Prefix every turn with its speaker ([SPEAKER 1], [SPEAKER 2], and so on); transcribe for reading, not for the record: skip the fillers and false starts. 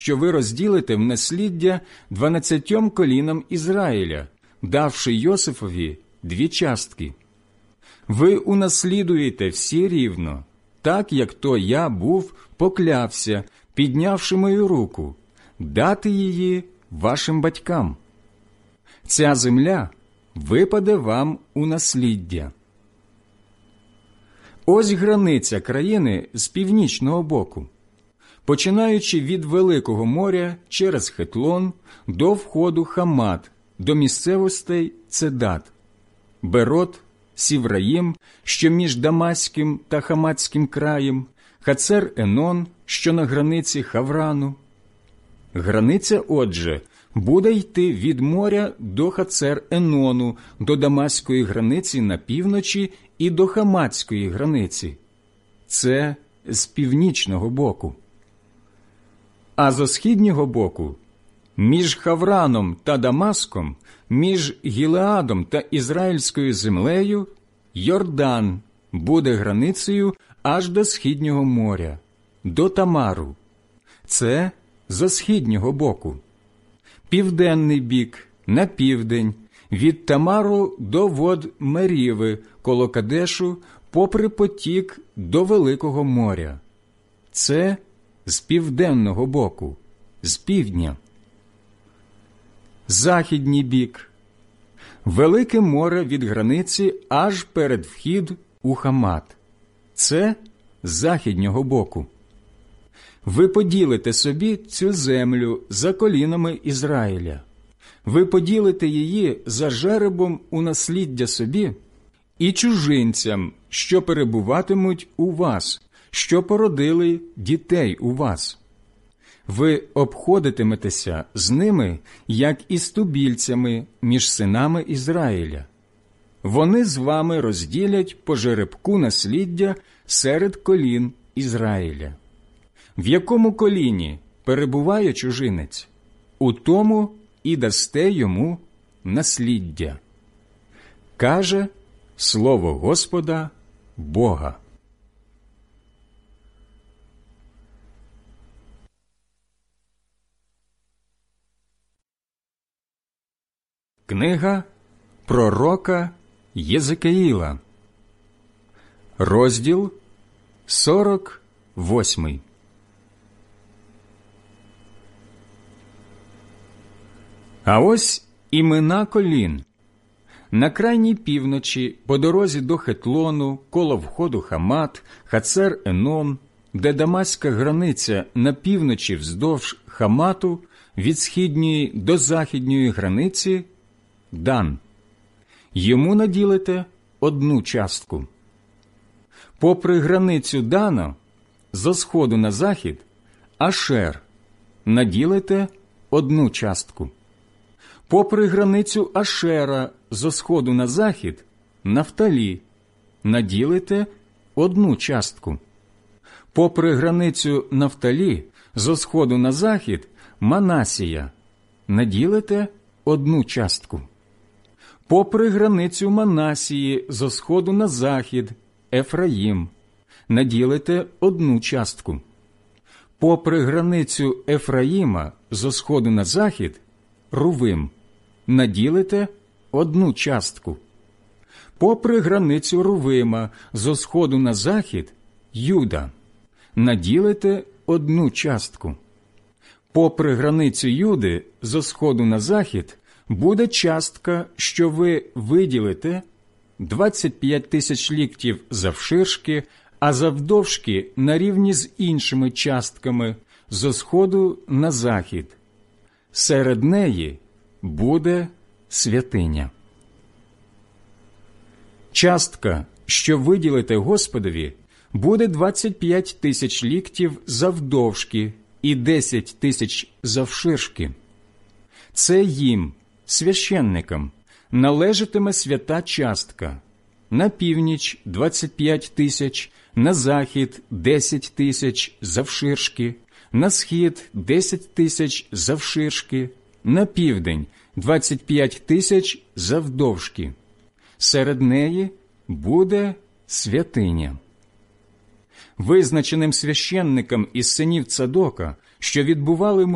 [SPEAKER 1] що ви розділите в насліддя 12 колінам Ізраїля, давши Йосифові 2 частки. Ви унаслідуєте всі рівно, так, як то я був поклявся, піднявши мою руку, дати її вашим батькам. Ця земля випаде вам у насліддя. Ось границя країни з північного боку, починаючи від Великого моря через Хетлон до входу Хамат, до місцевостей Цедат, Берот, Сівраїм, що між Дамаським та Хаматським краєм, Хацер-Енон, що на границі Хаврану. Границя, отже, буде йти від моря до Хацер-Енону, до Дамаської границі на півночі і до Хаматської границі. Це з північного боку. А з східнього боку, між Хавраном та Дамаском, між Гілеадом та Ізраїльською землею, Йордан буде границею аж до східнього моря, до Тамару. Це з східнього боку. Південний бік на південь, від Тамару до вод Меріви, коло Кадешу, попри потік до Великого моря. Це з південного боку, з півдня. Західній бік. Велике море від границі аж перед вхід у Хамат. Це з західнього боку. Ви поділите собі цю землю за колінами Ізраїля. Ви поділите її за жеребом у насліддя собі і чужинцям, що перебуватимуть у вас, що породили дітей у вас. Ви обходитиметеся з ними, як із тубільцями між синами Ізраїля. Вони з вами розділять по жеребку насліддя серед колін Ізраїля. В якому коліні перебуває чужинець, у тому і дасте йому насліддя. Каже слово Господа Бога. Книга пророка Єзекіїла, розділ 48. А ось імена колін. На крайній півночі, по дорозі до Хетлону, коло входу Хамат, Хацер-Енон, де Дамаська границя на півночі вздовж Хамату, від східньої до західньої границі – Дан. Йому наділите 1 частку. Попри границю Дана, зо сходу на захід – Ашер. Наділите 1 частку. Попри границю Ашера зо сходу на захід – Нафталі. Наділите 1 частку. Попри границю Нафталі зо сходу на захід – Манасія. Наділите 1 частку. Попри границю Манасії зо сходу на захід – Ефраїм. Наділите 1 частку. Попри границю Ефраїма зо сходу на захід – Рувим. Наділите 1 частку. Попри границю Рувима зо сходу на захід – Юда. Наділите 1 частку. Попри границю Юди зо сходу на захід буде частка, що ви виділите 25 тисяч ліктів завширшки, а завдовжки на рівні з іншими частками зо сходу на захід. Серед неї буде святиня. Частка, що виділите Господові, буде 25 тисяч ліктів завдовжки і 10 тисяч завширшки. Це їм, священникам, належатиме свята частка. На північ – 25 тисяч, на захід – 10 тисяч завширшки, на схід – 10 тисяч завширшки, на південь – 25 тисяч завдовжки. Серед неї буде святиня. Визначеним священникам із синів Цадока, що відбували